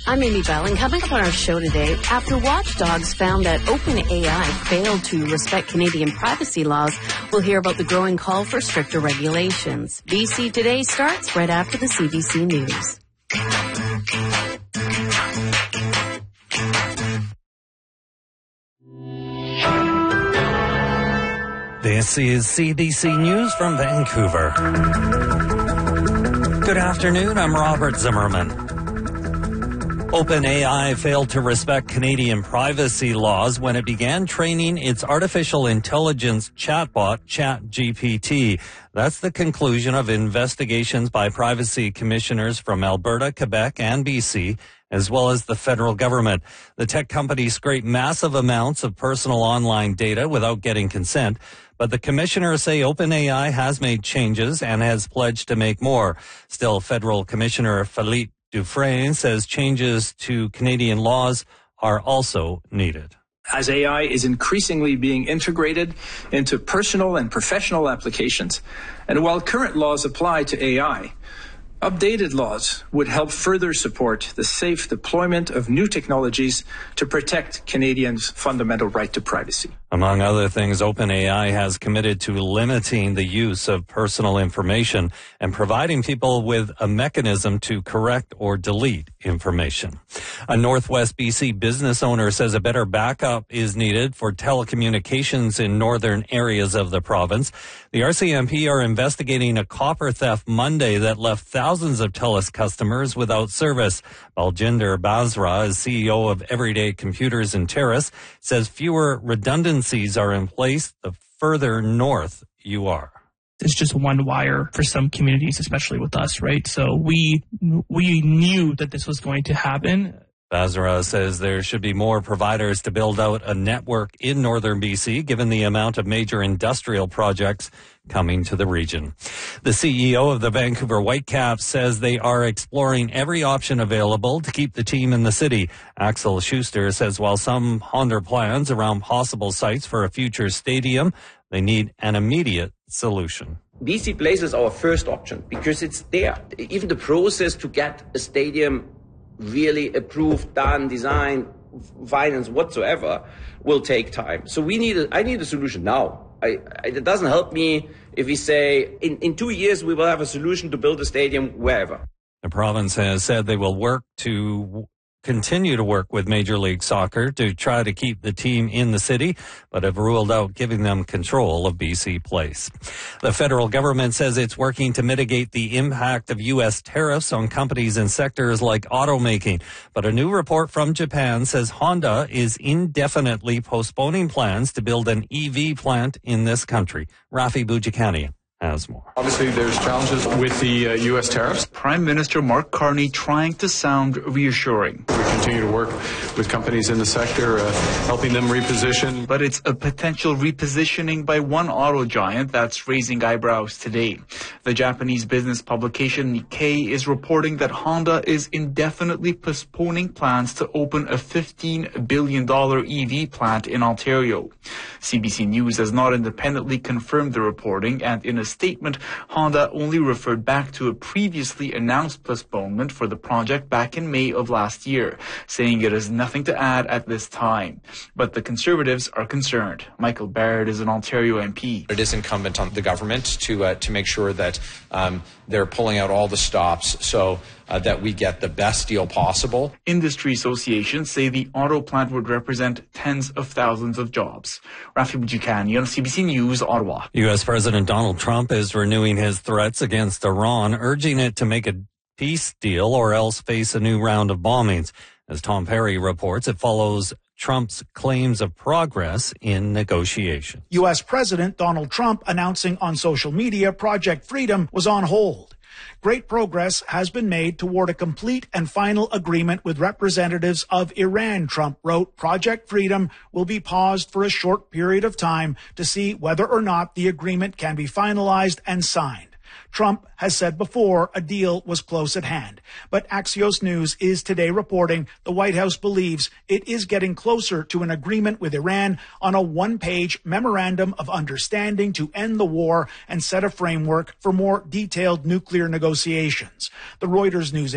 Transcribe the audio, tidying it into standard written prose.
I'm Amy Bell, and coming up on our show today, after watchdogs found that OpenAI failed to respect Canadian privacy laws, we'll hear about the growing call for stricter regulations. BC Today starts right after the CBC News. This is CBC News from Vancouver. Good afternoon, I'm Robert Zimmerman. OpenAI failed to respect Canadian privacy laws when it began training its artificial intelligence chatbot, ChatGPT. That's the conclusion of investigations by privacy commissioners from Alberta, Quebec, and BC, as well as the federal government. The tech company scraped massive amounts of personal online data without getting consent, but the commissioners say OpenAI has made changes and has pledged to make more. Still, Federal Commissioner Philippe Dufresne says changes to Canadian laws are also needed. As AI is increasingly being integrated into personal and professional applications, and while current laws apply to AI, updated laws would help further support the safe deployment of new technologies to protect Canadians' fundamental right to privacy. Among other things, OpenAI has committed to limiting the use of personal information and providing people with a mechanism to correct or delete information. A Northwest BC business owner says a better backup is needed for telecommunications in northern areas of the province. The RCMP are investigating a copper theft Monday that left thousands of TELUS customers without service. Baljinder Basra is CEO of Everyday Computers in Terrace, says fewer redundancies are in place the further north you are. It's just one wire for some communities, especially with us, right? So we knew that this was going to happen. Basra says there should be more providers to build out a network in northern BC, given the amount of major industrial projects coming to the region. The CEO of the Vancouver Whitecaps says they are exploring every option available to keep the team in the city. Axel Schuster says while some ponder plans around possible sites for a future stadium, they need an immediate solution. BC Place is our first option because it's there. Even the process to get a stadium really approved, done, designed, finance whatsoever will take time. So I need a solution now. It doesn't help me if we say in 2 years we will have a solution to build a stadium wherever. The province has said they will continue to work with Major League Soccer to try to keep the team in the city, but have ruled out giving them control of BC Place. The federal government says it's working to mitigate the impact of U.S. tariffs on companies in sectors like automaking. But a new report from Japan says Honda is indefinitely postponing plans to build an EV plant in this country. Rafi Boudjikanian has more. Obviously, there's challenges with the U.S. tariffs. Prime Minister Mark Carney trying to sound reassuring. We continue to work with companies in the sector, helping them reposition. But it's a potential repositioning by one auto giant that's raising eyebrows today. The Japanese business publication Nikkei is reporting that Honda is indefinitely postponing plans to open a $15 billion EV plant in Ontario. CBC News has not independently confirmed the reporting, and in a statement, Honda only referred back to a previously announced postponement for the project back in May of last year, saying it has nothing to add at this time. But the Conservatives are concerned. Michael Baird is an Ontario MP. It is incumbent on the government to make sure that they're pulling out all the stops so that we get the best deal possible. Industry associations say the auto plant would represent tens of thousands of jobs. Rafi Boudjikanian, CBC News, Ottawa. U.S. President Donald Trump is renewing his threats against Iran, urging it to make a peace deal or else face a new round of bombings. As Tom Perry reports, it follows Trump's claims of progress in negotiations. U.S. President Donald Trump announcing on social media Project Freedom was on hold. Great progress has been made toward a complete and final agreement with representatives of Iran, Trump wrote. Project Freedom will be paused for a short period of time to see whether or not the agreement can be finalized and signed. Trump has said before a deal was close at hand. But Axios News is today reporting the White House believes it is getting closer to an agreement with Iran on a one-page memorandum of understanding to end the war and set a framework for more detailed nuclear negotiations. The Reuters news